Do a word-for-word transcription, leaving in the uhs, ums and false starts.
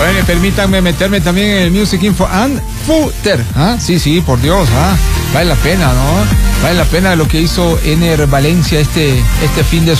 Bueno, permítanme meterme también en el Music Info and Footer. ¿Ah? Sí, sí, por Dios, ¿ah? Vale la pena, ¿no? Vale la pena lo que hizo Ener Valencia este, este fin de